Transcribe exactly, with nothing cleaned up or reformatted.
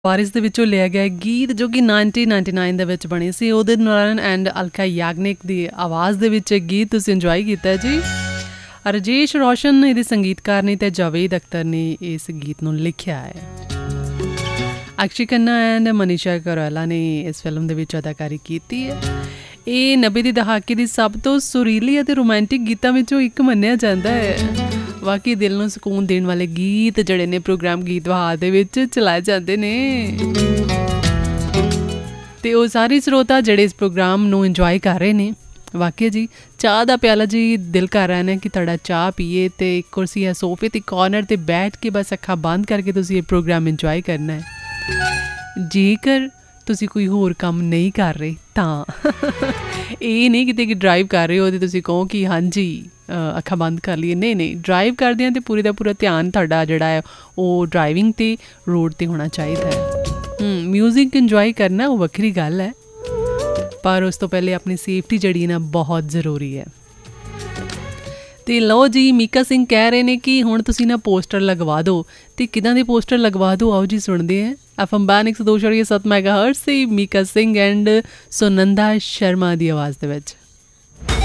ਵਾਰਿਸ ਦੇ ਵਿੱਚੋਂ ਲਿਆ ਗਿਆ ਗੀਤ ਜੋ ਕਿ ਨਾਈਨਟੀਨ ਨਾਈਨਟੀ ਨਾਈਨ ਦੇ ਵਿੱਚ ਬਣੀ ਸੀ। ਉਦਿਤ ਨਾਰਾਇਣ ਐਂਡ ਅਲਕਾ ਯਾਗਨਿਕ ਦੀ ਆਵਾਜ਼ ਦੇ ਵਿੱਚ ਗੀਤ ਤੁਸੀਂ ਇੰਜੋਏ ਕੀਤਾ ਜੀ। ਰਜੇਸ਼ ਰੋਸ਼ਨ ਇਹਦੇ ਸੰਗੀਤਕਾਰ ਨੇ ਅਤੇ ਜਾਵੇਦ ਅਖਤਰ ਨੇ ਇਸ ਗੀਤ ਨੂੰ ਲਿਖਿਆ ਹੈ। ਅਕਸ਼ੇ ਖੰਨਾ ਐਂਡ ਮਨੀਸ਼ਾ ਕੋਇਰਾਲਾ ਨੇ ਇਸ ਫਿਲਮ ਦੇ ਵਿੱਚ ਅਦਾਕਾਰੀ ਕੀਤੀ ਹੈ। ਇਹ ਨੱਬੇ ਦੇ ਦਹਾਕੇ ਦੀ ਸਭ ਤੋਂ ਸੁਰੀਲੀ ਅਤੇ ਰੋਮਾਂਟਿਕ ਗੀਤਾਂ ਵਿੱਚੋਂ ਇੱਕ ਮੰਨਿਆ ਜਾਂਦਾ ਹੈ। ਵਾਕਈ ਦਿਲ ਨੂੰ ਸਕੂਨ ਦੇਣ ਵਾਲੇ ਗੀਤ ਜਿਹੜੇ ਨੇ ਪ੍ਰੋਗਰਾਮ ਗੀਤ ਬਹਾਰ ਦੇ ਵਿੱਚ ਚਲਾਏ ਜਾਂਦੇ ਨੇ ਅਤੇ ਉਹ ਸਾਰੇ ਸਰੋਤਾ ਜਿਹੜੇ ਇਸ ਪ੍ਰੋਗਰਾਮ ਨੂੰ ਇੰਜੋਏ ਕਰ ਰਹੇ ਨੇ। ਵਾਕਈ ਜੀ ਚਾਹ ਦਾ ਪਿਆਲਾ ਜੀ ਦਿਲ ਕਰ ਰਿਹਾ ਨਾ ਕਿ ਤੁਹਾਡਾ ਚਾਹ ਪੀਏ ਅਤੇ ਇੱਕ ਕੁਰਸੀ ਹੈ ਸੋਫੇ 'ਤੇ ਕਾਰਨਰ 'ਤੇ ਬੈਠ ਕੇ ਬਸ ਅੱਖਾਂ ਬੰਦ ਕਰਕੇ ਤੁਸੀਂ ਇਹ ਪ੍ਰੋਗਰਾਮ ਇੰਜੋਏ ਕਰਨਾ ਹੈ। ਜੇਕਰ ਤੁਸੀਂ ਕੋਈ ਹੋਰ ਕੰਮ ਨਹੀਂ ਕਰ ਰਹੇ ਤਾਂ ਇਹ ਨਹੀਂ ਕਿਤੇ ਕਿ ਡਰਾਈਵ ਕਰ ਰਹੇ ਹੋ ਅਤੇ ਤੁਸੀਂ ਕਹੋ ਕਿ ਹਾਂਜੀ ਅੱਖਾਂ ਬੰਦ ਕਰ ਲਈਏ। ਨਹੀਂ ਨਹੀਂ ਡਰਾਈਵ ਕਰਦੇ ਹਾਂ ਅਤੇ ਪੂਰੇ ਦਾ ਪੂਰਾ ਧਿਆਨ ਤੁਹਾਡਾ ਜਿਹੜਾ ਹੈ ਉਹ ਡਰਾਈਵਿੰਗ 'ਤੇ ਰੋਡ 'ਤੇ ਹੋਣਾ ਚਾਹੀਦਾ ਹੈ। ਮਿਊਜ਼ਿਕ ਇੰਜੋਏ ਕਰਨਾ ਉਹ ਵੱਖਰੀ ਗੱਲ ਹੈ, ਪਰ ਉਸ ਤੋਂ ਪਹਿਲੇ ਆਪਣੀ ਸੇਫਟੀ ਜਿਹੜੀ ਨਾ ਬਹੁਤ ਜ਼ਰੂਰੀ ਹੈ। ਅਤੇ ਲਓ ਜੀ ਮੀਕਾ ਸਿੰਘ ਕਹਿ ਰਹੇ ਨੇ ਕਿ ਹੁਣ ਤੁਸੀਂ ਨਾ ਪੋਸਟਰ ਲਗਵਾ ਦਿਓ ਅਤੇ ਕਿੱਦਾਂ ਦੇ ਪੋਸਟਰ ਲਗਵਾ ਦਿਓ ਆਓ ਜੀ ਸੁਣਦੇ ਹੈ। ਐਫ ਐਮ ਬਾਨ ਇੱਕ ਸੌ ਦੋ ਪੁਆਇੰਟ ਸੱਤ mega hertz C Mika Singh and Sunanda Sharma ਦੀ ਆਵਾਜ਼ ਦੇ ਵਿੱਚ।